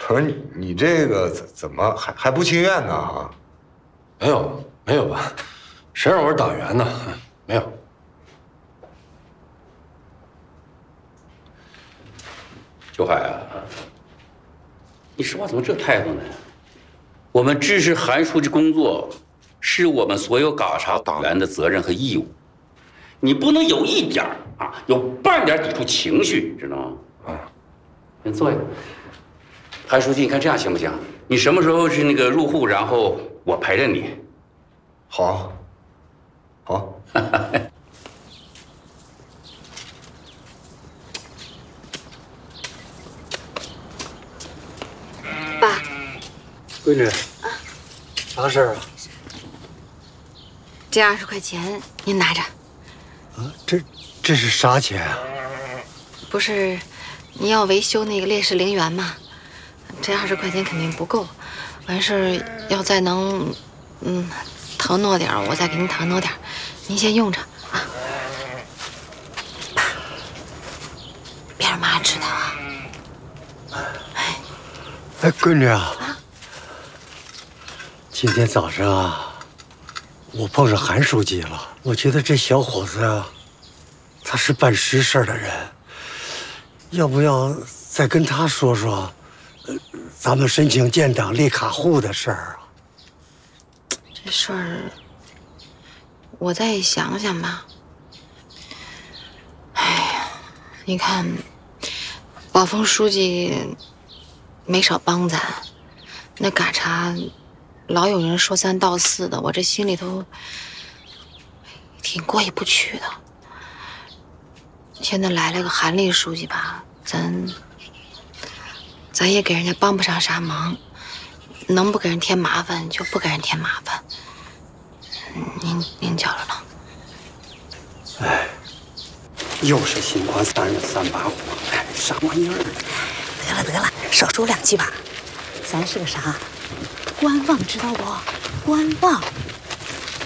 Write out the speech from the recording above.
不是你这个怎么还不情愿呢？哈， 没有吧？谁让我是党员呢？没有。 秋海啊，你说话怎么这态度呢？我们支持韩书记工作，是我们所有嘎查党员的责任和义务。你不能有一点有半点抵触情绪，知道吗？先坐下。韩书记，你看这样行不行？你什么时候是那个入户，然后我陪着你。 好。 爸， 闺女，啥事儿啊？ 这20块钱您拿着。 这是啥钱啊？ 不是，你要维修那个烈士陵园吗？这20块钱肯定不够，完事儿要再能，腾挪点我再给您腾挪点您先用着啊。爸，别让妈知道啊。 哎，闺女啊，今天早上啊，我碰上韩书记了。我觉得这小伙子啊，他是办实事的人，要不要再跟他说说，咱们申请建档立卡户的事儿啊？ 这事儿我再想想吧。哎呀，你看，宝丰书记没少帮咱，那嘎查老有人说三道四的，我这心里头挺过意不去的。现在来了个韩立书记吧，咱也给人家帮不上啥忙，能不给人添麻烦就不给人添麻烦。您觉着呢？ 哎，又是新官3人3把火，哎，啥玩意儿？ 得了，少说2句吧。咱是个啥？观望，知道不？观望。